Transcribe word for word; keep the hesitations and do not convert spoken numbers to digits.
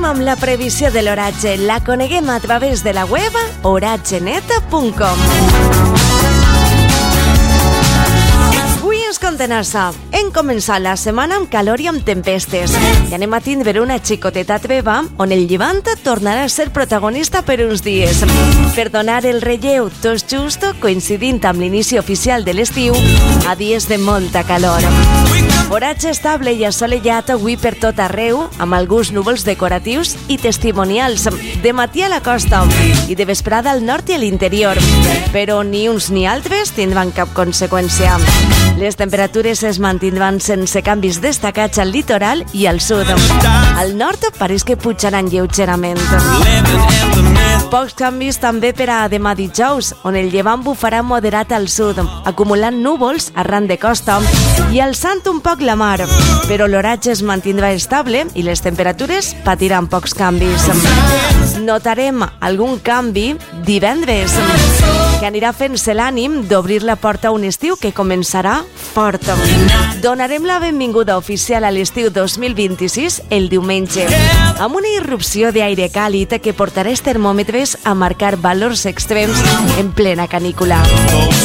Comencem amb la previsió de l'oratge. La coneguem a través de la web oratge net punt com. Avui ens contenassa. Hem començat la setmana amb calor i amb tempestes. I anem a tindre una xicoteta treva on el llevant tornarà a ser protagonista per uns dies. Per donar el relleu tot just coincidint amb l'inici oficial de l'estiu a dies de molta calor. Oratge estable i assolellat avui per tot arreu, amb alguns núvols decoratius i testimonials, de matí a la costa i de vesprada al nord i a l'interior, però ni uns ni altres tindran cap conseqüència. Les temperatures es mantindran sense canvis destacats al litoral i al sud. Al nord pareix que pujaran lleugerament. Pocs canvis també per a demà dijous, on el llevant bufarà moderat al sud, acumulant núvols arran de costa i alçant un poc la mar, però l'oratge es mantindrà estable i les temperatures patiran pocs canvis. Notarem algun canvi divendres, que anirà fent-se l'ànim d'obrir la porta a un estiu que començarà fort. Donarem la benvinguda oficial a l'estiu dos mil vint-i-sis el diumenge, amb una irrupció d'aire càlid que portarà els termòmetres a marcar valors extrems en plena canícula.